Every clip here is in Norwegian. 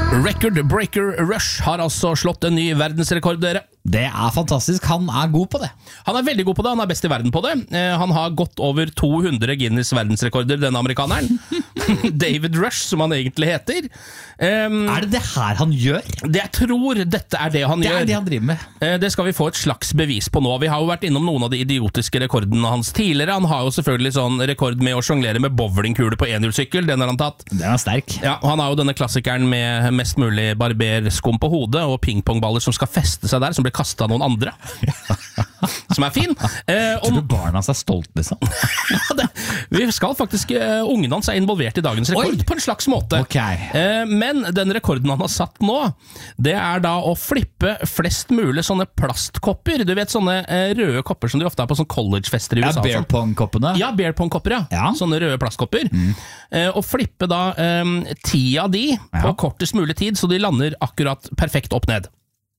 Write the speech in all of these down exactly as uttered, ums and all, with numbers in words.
Record Breaker Rush har altså slått en ny verdensrekord, dere. Det er fantastisk, han er god på det. Han er veldig god på det, han er best i verden på det. Eh, han har gått over to hundre Guinness verdensrekorder, denne amerikaneren. David Rush, som han egentlig heter. Um, er det det her han gjør? Det jeg tror dette er det han det gjør. Det er det han driver med. Eh, det skal vi få et slags bevis på nå. Vi har jo vært innom noen av de idiotiske rekordene hans tidligere. Han har jo selvfølgelig sånn rekord med å jonglere med bowlingkule på enhjulssykkel, den har han tatt. Den er sterk. Ja, og han har jo denne klassikeren med mest mulig barberskum på hodet og pingpongballer som skal feste seg der, som blir kastet av noen andre. Som er fin. Eh, Tror du barna hans er stolt, liksom? ja, det, vi skal faktisk, uh, ungen hans er involvert i dagens rekord. Oi. På en slags måte. Okay. Eh, men den rekorden han har satt nå, det er da å flippe flest mulig sånne plastkopper. Du vet sånne uh, røde kopper som de ofte har på sånne collegefester i U S A. Ja, beer pong-koppene. Ja, beer pong-kopper, ja. ja. Sånne røde plastkopper. Mm. Eh, og flippe da um, ti av de ja. på kortest mulig tid, så de lander akkurat perfekt opp ned.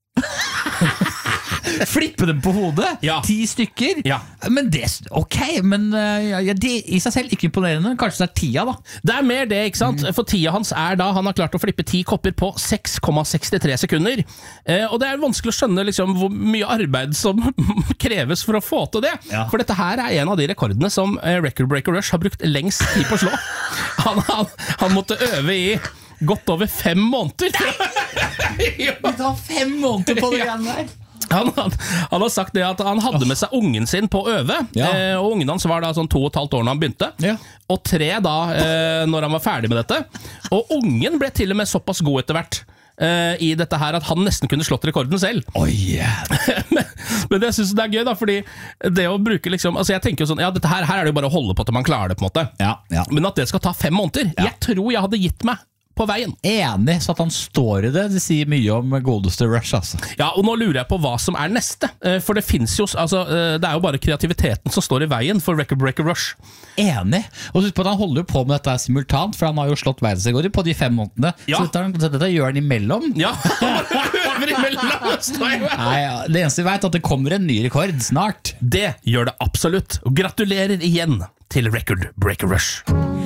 Flippe dem på hodet? Ja. Ti stykker? Ja. Men det, ok, men ja, det i seg selv ikke imponerende. Kanskje det er tia da? Det er mer det, ikke sant? Mm. For tia hans er da, han har klart å flippe ti kopper på seks komma sekstitre sekunder. Eh, og det er vanskelig å skjønne liksom, hvor mye arbeid som kreves for å få til det. Ja. For dette her er en av de rekordene som eh, Record Breaker Rush har brukt lengst tid på å slå. Han, han, han måtte øve i godt over fem måneder. Det tar fem måneder på det igjen der. Han, han, han har sagt det at han hadde med seg ungen sin på å øve, ja. eh, og ungen hans var da sånn to og et halvt år når han begynte, ja. og tre da eh, når han var ferdig med dette. Og ungen ble til og med såpass god etter hvert eh, i dette her at han nesten kunne slått rekorden selv. Oh, yeah. men, men jeg synes det er gøy da, fordi det å bruke liksom, altså jeg tenker jo sånn, ja dette her, her er det jo bare å holde på til man klarer det på en måte. Ja, ja. Men at det skal ta fem måneder, ja. jeg tror jeg hadde gitt meg på veien. Enig, så at han står i det, det sier mye om godeste Rush, altså. Ja, og nå lurer jeg på hva som er neste, for det finnes jo, altså, det er jo bare kreativiteten som står i veien for Record Breaker Rush. Enig, og husk på at han holder jo på med dette simultant, for han har jo slått verdensrekorder på de fem månedene, ja. så dette, så dette gjør han imellom. Ja, øver imellom. Nei, det eneste vi vet er at det kommer en ny rekord snart. Det gjør det absolutt, og gratulerer igjen til Record Breaker Rush.